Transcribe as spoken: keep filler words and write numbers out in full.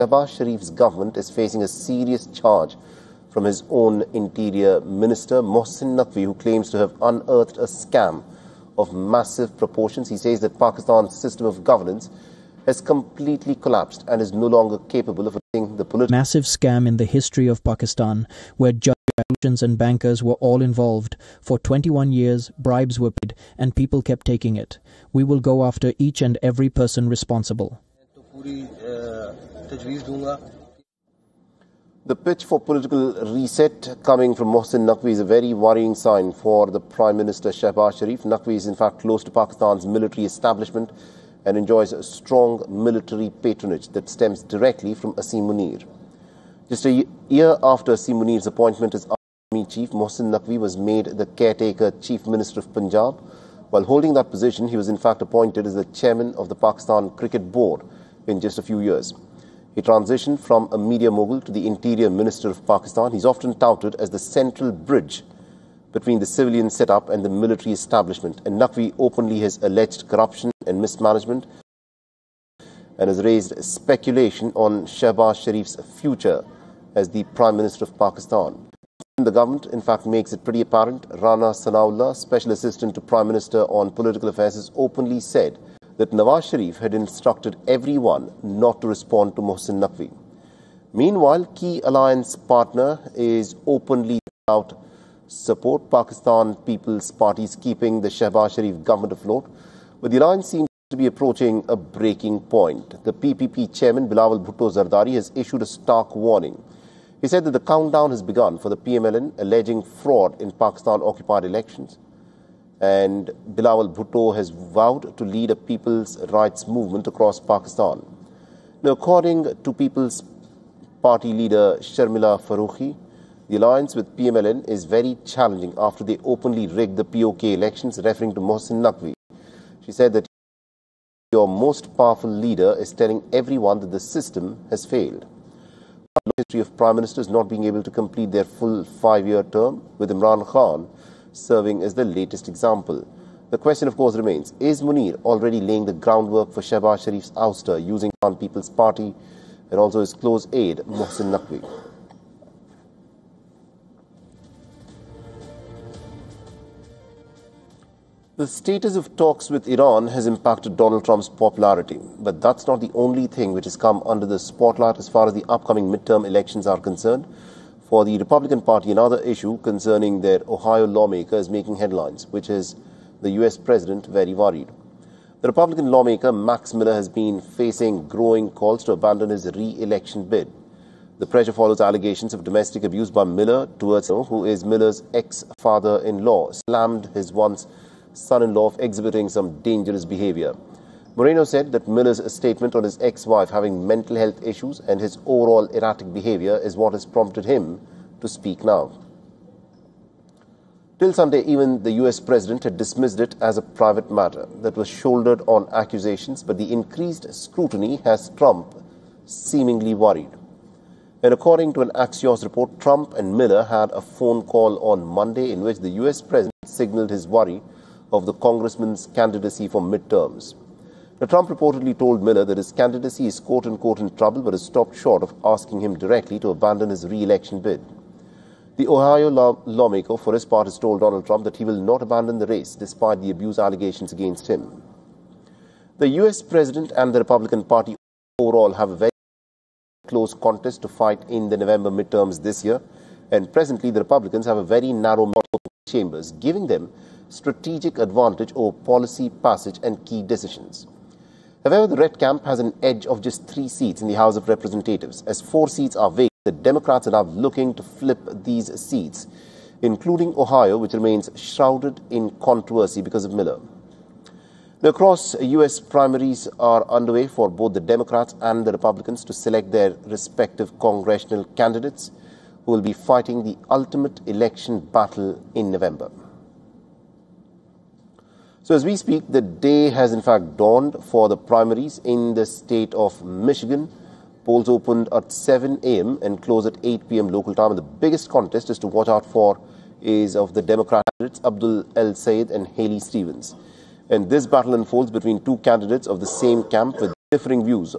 Shehbaz Sharif's government is facing a serious charge from his own Interior Minister, Mohsin Naqvi, who claims to have unearthed a scam of massive proportions. He says that Pakistan's system of governance has completely collapsed and is no longer capable of addressing the political... Massive scam in the history of Pakistan, where judges and bankers were all involved. For twenty-one years, bribes were paid and people kept taking it. We will go after each and every person responsible. The pitch for political reset coming from Mohsin Naqvi is a very worrying sign for the Prime Minister Shehbaz Sharif. Naqvi is in fact close to Pakistan's military establishment and enjoys a strong military patronage that stems directly from Asim Munir. Just a year after Asim Munir's appointment as Army Chief, Mohsin Naqvi was made the caretaker Chief Minister of Punjab. While holding that position, he was in fact appointed as the Chairman of the Pakistan Cricket Board in just a few years. He transitioned from a media mogul to the Interior Minister of Pakistan. He's often touted as the central bridge between the civilian setup and the military establishment. And Naqvi openly has alleged corruption and mismanagement and has raised speculation on Shehbaz Sharif's future as the Prime Minister of Pakistan. The government, in fact, makes it pretty apparent. Rana Sanaullah, Special Assistant to Prime Minister on Political Affairs, has openly said that Nawaz Sharif had instructed everyone not to respond to Mohsin Naqvi. Meanwhile, key alliance partner is openly without support. Pakistan People's Party is keeping the Shehbaz Sharif government afloat, but the alliance seems to be approaching a breaking point. The P P P chairman Bilawal Bhutto Zardari has issued a stark warning. He said that the countdown has begun for the P M L N alleging fraud in Pakistan-occupied elections. And Bilawal Bhutto has vowed to lead a people's rights movement across Pakistan. Now, according to People's Party leader Sharmila Farooqi, the alliance with P M L N is very challenging after they openly rigged the P O K elections, referring to Mohsin Naqvi. She said that your most powerful leader is telling everyone that the system has failed. The history of prime ministers not being able to complete their full five-year term, with Imran Khan serving as the latest example. The question, of course, remains, is Munir already laying the groundwork for Shehbaz Sharif's ouster using Pakistan People's Party and also his close aide, Mohsin Naqvi? The status of talks with Iran has impacted Donald Trump's popularity, but that's not the only thing which has come under the spotlight as far as the upcoming midterm elections are concerned. For the Republican Party, another issue concerning their Ohio lawmaker is making headlines, which is the U S president very worried. The Republican lawmaker Max Miller has been facing growing calls to abandon his re-election bid. The pressure follows allegations of domestic abuse by Miller towards him, who is Miller's ex-father-in-law, slammed his once son-in-law of exhibiting some dangerous behavior. Moreno said that Miller's statement on his ex-wife having mental health issues and his overall erratic behavior is what has prompted him to speak now. Till Sunday, even the U S president had dismissed it as a private matter that was shouldered on accusations, but the increased scrutiny has Trump seemingly worried. And according to an Axios report, Trump and Miller had a phone call on Monday in which the U S president signaled his worry of the congressman's candidacy for midterms. Now, Trump reportedly told Miller that his candidacy is quote-unquote in trouble, but has stopped short of asking him directly to abandon his re-election bid. The Ohio law- lawmaker, for his part, has told Donald Trump that he will not abandon the race despite the abuse allegations against him. The U S president and the Republican Party overall have a very close contest to fight in the November midterms this year, and presently the Republicans have a very narrow model of chambers, giving them strategic advantage over policy passage and key decisions. However, the Red Camp has an edge of just three seats in the House of Representatives. As four seats are vacant, the Democrats are now looking to flip these seats, including Ohio, which remains shrouded in controversy because of Miller. Now, across U S primaries are underway for both the Democrats and the Republicans to select their respective congressional candidates who will be fighting the ultimate election battle in November. So as we speak, the day has in fact dawned for the primaries in the state of Michigan. Polls opened at seven a m and close at eight p m local time. And the biggest contest is to watch out for is of the Democrat candidates Abdul El Sayed and Haley Stevens. And this battle unfolds between two candidates of the same camp with differing views